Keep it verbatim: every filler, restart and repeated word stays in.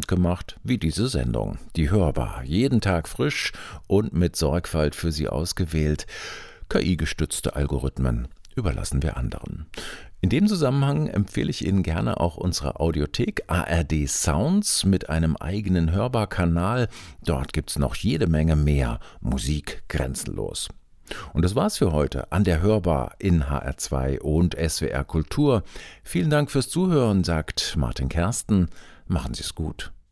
handgemacht wie diese Sendung. Die Hörbar, jeden Tag frisch und mit Sorgfalt für Sie ausgewählt. K I-gestützte Algorithmen überlassen wir anderen. In dem Zusammenhang empfehle ich Ihnen gerne auch unsere Audiothek A R D Sounds mit einem eigenen Hörbar-Kanal. Dort gibt's noch jede Menge mehr Musik grenzenlos. Und das war's für heute an der Hörbar in H R zwei und S W R Kultur. Vielen Dank fürs Zuhören, sagt Martin Kersten. Machen Sie es gut.